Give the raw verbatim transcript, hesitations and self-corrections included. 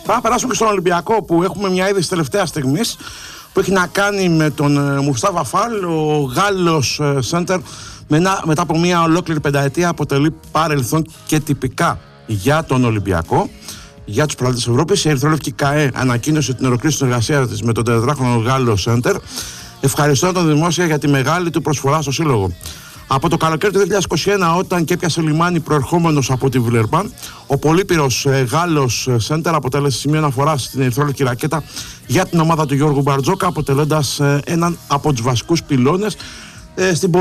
Θα περάσουμε και στον Ολυμπιακό, που έχουμε μια είδηση τελευταία στιγμής που έχει να κάνει με τον Μουστάφα Φαλ. Ο Γάλλος σέντερ μετά από μια ολόκληρη πενταετία αποτελεί παρελθόν και τυπικά για τον Ολυμπιακό. Για τους πρωταθλητές της Ευρώπης, η Ερυθρόλευκη ΚΑΕ ανακοίνωσε την ολοκλήρωση της συνεργασίας της με τον τετράχρονο Γάλλο σέντερ, ευχαριστώ τον δημόσια για τη μεγάλη του προσφορά στο σύλλογο. Από το καλοκαίρι του δύο χιλιάδες είκοσι ένα, όταν και έπιασε λιμάνι προερχόμενος από τη Βιλερμπάν, ο πολύπειρος ε, Γάλλος σέντερ αποτέλεσε σημείο αναφοράς στην ερυθρόλευκη ρακέτα για την ομάδα του Γιώργου Μπαρτζόκα, αποτελώντας ε, έναν από τους βασικούς πυλώνες ε, στην